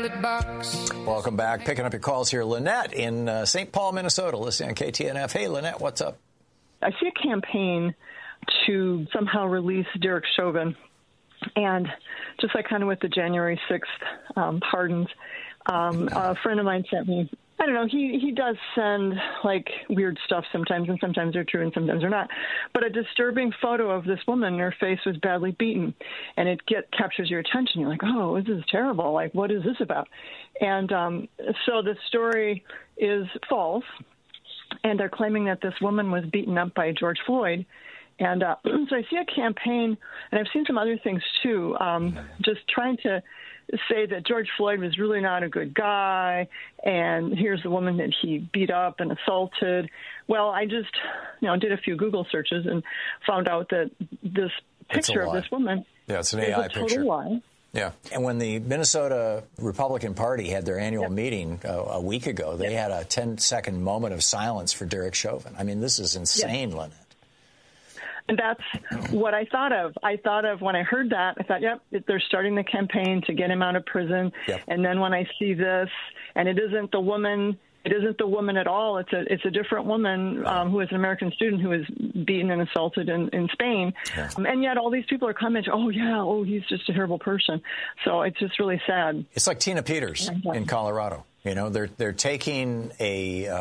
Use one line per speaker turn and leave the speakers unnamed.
ballot box.
Welcome back. Picking up your calls here. Lynette in St. Paul, Minnesota, listening on KTNF. Hey, Lynette, what's up?
I see a campaign to somehow release Derek Chauvin. And just like kind of with the January 6th pardons, a friend of mine sent me, I don't know, he does send like weird stuff sometimes, and sometimes they're true and sometimes they're not. But a disturbing photo of this woman, her face was badly beaten, and it captures your attention. You're like, oh, this is terrible. Like, what is this about? And so the story is false, and they're claiming that this woman was beaten up by George Floyd. And so I see a campaign, and I've seen some other things too, just trying to say that George Floyd was really not a good guy, and here's the woman that he beat up and assaulted. Well, I just, did a few Google searches and found out that this picture of this woman
it's an
is
AI
a total
picture.
lie.
Yeah. And when the Minnesota Republican Party had their annual meeting a week ago, they had a 10-second moment of silence for Derek Chauvin. I mean, this is insane, Lynette.
And that's what I thought of. I thought of when I heard that, I thought, yep, they're starting the campaign to get him out of prison. Yep. And then when I see this, and it isn't the woman at all. It's a different woman who is an American student who was beaten and assaulted in Spain. Yeah. And yet all these people are commenting, he's just a terrible person. So it's just really sad.
It's like Tina Peters in Colorado. They're taking a